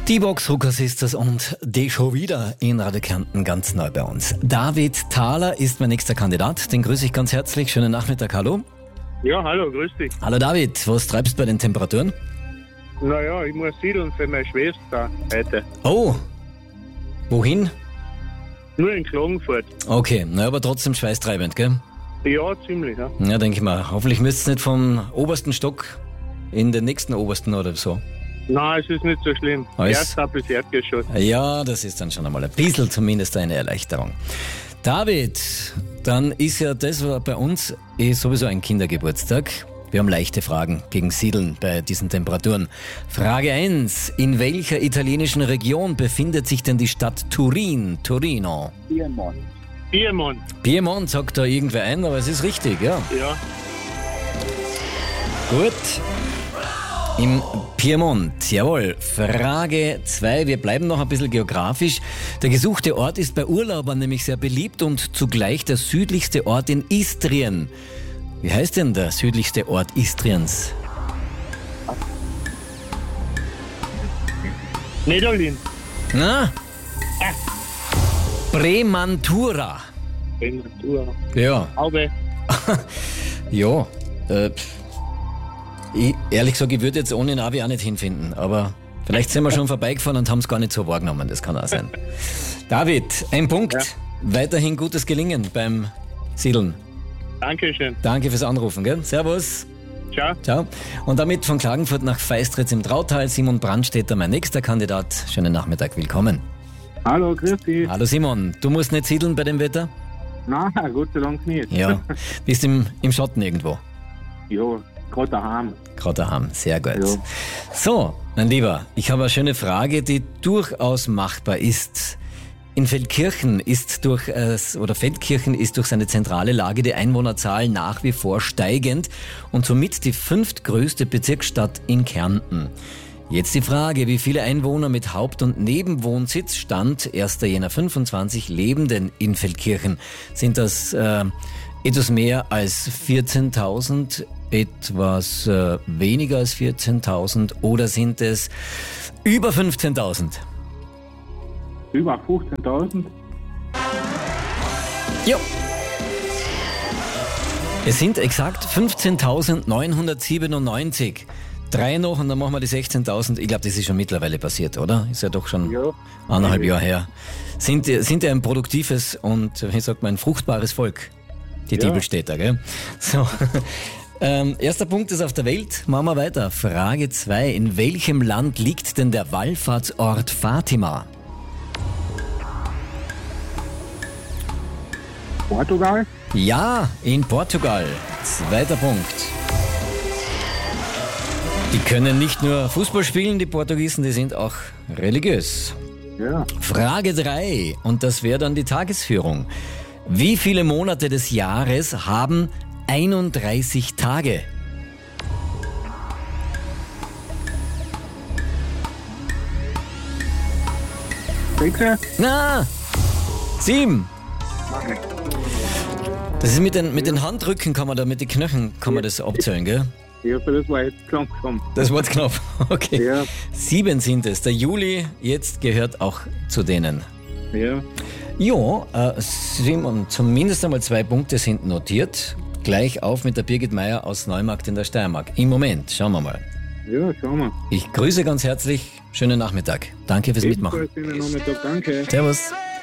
Die Boxruckers ist das und die schon wieder in Radio Kärnten ganz neu bei uns. David Thaler ist mein nächster Kandidat, den grüße ich ganz herzlich. Schönen Nachmittag, hallo. Ja, hallo, grüß dich. Hallo David, was treibst du bei den Temperaturen? Naja, ich muss siedeln für meine Schwester heute. Oh, wohin? Nur in Klagenfurt. Okay, na aber trotzdem schweißtreibend, gell? Ja, ziemlich, ja. Ja, denke ich mal. Hoffentlich müsst ihr nicht vom obersten Stock in den nächsten obersten oder so. Nein, es ist nicht so schlimm. Alles- Erster bis Erdgeschoss. Ja, das ist dann schon einmal ein bisschen zumindest eine Erleichterung. David, dann ist ja das bei uns sowieso ein Kindergeburtstag. Wir haben leichte Fragen gegen Siedeln bei diesen Temperaturen. Frage 1. In welcher italienischen Region befindet sich denn die Stadt Turin? Torino. Piemont. Piemont sagt da irgendwer ein, aber es ist richtig, ja. Ja. Gut. Im Piemont, jawohl. Frage 2, wir bleiben noch ein bisschen geografisch. Der gesuchte Ort ist bei Urlaubern nämlich sehr beliebt und zugleich der südlichste Ort in Istrien. Wie heißt denn der südlichste Ort Istriens? Medellin. Na? Premantura. Natur. Ja, Auge. ja. Ehrlich gesagt, ich würde jetzt ohne Navi auch nicht hinfinden, aber vielleicht sind wir schon vorbeigefahren und haben es gar nicht so wahrgenommen, das kann auch sein. David, ein Punkt. Ja. Weiterhin gutes Gelingen beim Siedeln. Dankeschön. Danke fürs Anrufen, gell? Servus. Ciao. Ciao. Und damit von Klagenfurt nach Feistritz im Trautal, Simon Brandstätter, mein nächster Kandidat. Schönen Nachmittag, willkommen. Hallo, grüß dich. Hallo Simon, du musst nicht siedeln bei dem Wetter? Nein, Gott sei Dank nicht. Ja, bist im Schatten irgendwo. Ja, gerade daheim. Gerade daheim, sehr gut. Ja. So, mein Lieber, ich habe eine schöne Frage, die durchaus machbar ist. In Feldkirchen ist Feldkirchen ist durch seine zentrale Lage die Einwohnerzahl nach wie vor steigend und somit die 5. größte Bezirksstadt in Kärnten. Jetzt die Frage, wie viele Einwohner mit Haupt- und Nebenwohnsitz Stand 1. Jänner 25 leben denn in Feldkirchen? Sind das etwas mehr als 14.000, etwas weniger als 14.000 oder sind es über 15.000? Über 15.000. Ja. Es sind exakt 15.997. 3 noch und dann machen wir die 16.000. Ich glaube, das ist schon mittlerweile passiert, oder? Ist ja doch schon Ja. 1,5 Jahre her. Sind ja ein produktives und, wie sagt man, ein fruchtbares Volk, die Ja. Diebelstädter, gell? So. Erster Punkt ist auf der Welt. Machen wir weiter. Frage 2. In welchem Land liegt denn der Wallfahrtsort Fatima? Portugal. Ja, in Portugal. Zweiter Punkt. Die können nicht nur Fußball spielen, die Portugiesen, die sind auch religiös. Ja. Frage 3, und das wäre dann die Tagesführung. Wie viele Monate des Jahres haben 31 Tage? Sechse. Na, 7. Das ist mit den Handrücken mit den Knöcheln kann man das abzählen, gell? Ja, für das war jetzt langsam. Das Wort knapp. Okay. Ja. 7 sind es. Der Juli jetzt gehört auch zu denen. Ja. Ja, Simon, zumindest einmal 2 Punkte sind notiert. Gleich auf mit der Birgit Meier aus Neumarkt in der Steiermark. Im Moment, schauen wir mal. Ja, schauen wir. Ich grüße ganz herzlich. Schönen Nachmittag. Danke fürs Mitmachen. Ebenfalls schönen Nachmittag, danke. Servus.